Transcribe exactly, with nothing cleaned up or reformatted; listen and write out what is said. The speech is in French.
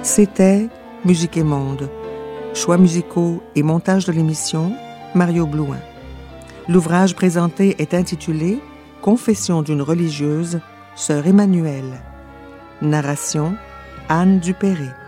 C'était Musique et Monde. Choix musicaux et montage de l'émission, Mario Blouin. L'ouvrage présenté est intitulé « Confession d'une religieuse, Sœur Emmanuelle ». Narration, Anne Dupéré.